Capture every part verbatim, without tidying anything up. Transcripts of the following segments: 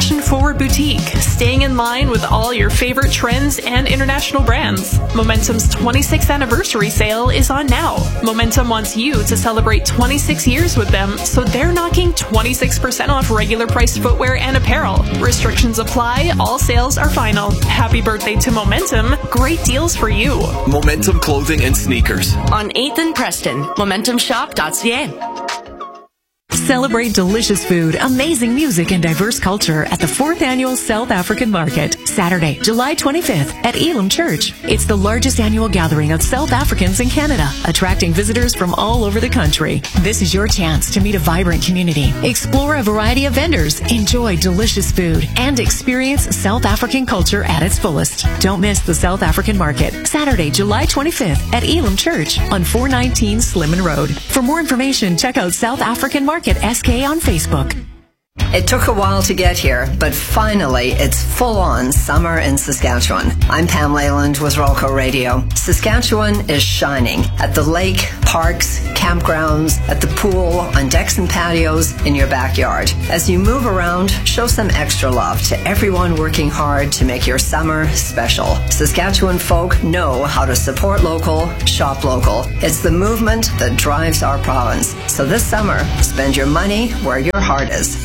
fashion-forward boutique, staying in line with all your favorite trends and international brands. Momentum's twenty-sixth anniversary sale is on now. Momentum wants you to celebrate twenty-six years with them, so they're knocking twenty-six percent off regular priced footwear and apparel. Restrictions apply. All sales are final. Happy birthday to Momentum. Great deals for you. Momentum Clothing and Sneakers. On eighth and Preston, momentum shop dot c a. Celebrate delicious food, amazing music, and diverse culture at the fourth Annual South African Market, Saturday, July twenty-fifth at Elam Church. It's the largest annual gathering of South Africans in Canada, attracting visitors from all over the country. This is your chance to meet a vibrant community, explore a variety of vendors, enjoy delicious food, and experience South African culture at its fullest. Don't miss the South African Market, Saturday, July twenty-fifth at Elam Church on four nineteen Slimman Road. For more information, check out South African Market S K on Facebook. It took a while to get here, but finally it's full-on summer in Saskatchewan. I'm Pam Leyland with Rolco Radio. Saskatchewan is shining at the lake, parks, campgrounds, at the pool, on decks and patios, in your backyard. As you move around, show some extra love to everyone working hard to make your summer special. Saskatchewan folk know how to support local, shop local. It's the movement that drives our province. So this summer, spend your money where your heart is.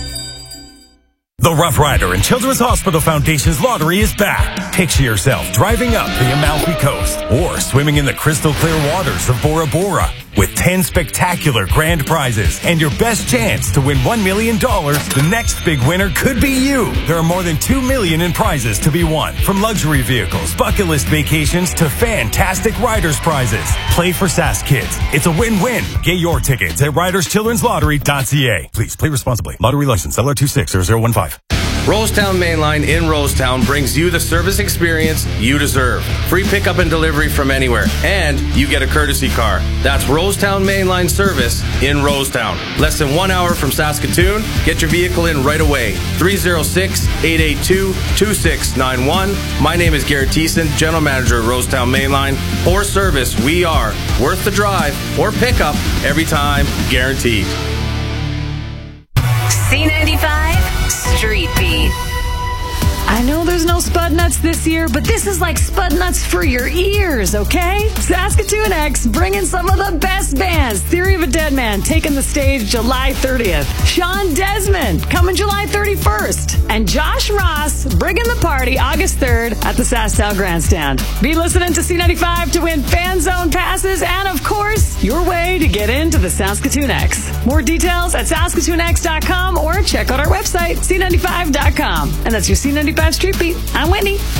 The Rough Rider and Children's Hospital Foundation's lottery is back. Picture yourself driving up the Amalfi Coast or swimming in the crystal clear waters of Bora Bora with ten spectacular grand prizes and your best chance to win one million dollars. The next big winner could be you. There are more than two million dollars in prizes to be won, from luxury vehicles, bucket list vacations to fantastic Riders prizes. Play for Sask Kids. It's a win-win. Get your tickets at riders children's lottery dot c a. Please play responsibly. Lottery license L R two six zero zero one five. Rosetown Mainline in Rosetown brings you the service experience you deserve. Free pickup and delivery from anywhere, and you get a courtesy car. That's Rosetown Mainline service in Rosetown. Less than one hour from Saskatoon. Get your vehicle in right away. three oh six, eight eight two, two six nine one. My name is Garrett Thiessen, General Manager at Rosetown Mainline. For service, we are worth the drive or pickup every time, guaranteed. C ninety-five Street Beat. I know there's no Spud Nuts this year, but this is like Spud Nuts for your ears, okay? Saskatoon X bringing some of the best bands. Theory of a Dead Man taking the stage July thirtieth. Sean Desmond coming July thirty-first. And Josh Ross bringing the party August third at the SaskTel Grandstand. Be listening to C ninety-five to win Fan Zone passes and, of course, your way to get into the Saskatoon X. More details at saskatoon x dot com or check out our website, c ninety-five dot com. And that's your C ninety-five Street Beat. I'm Whitney.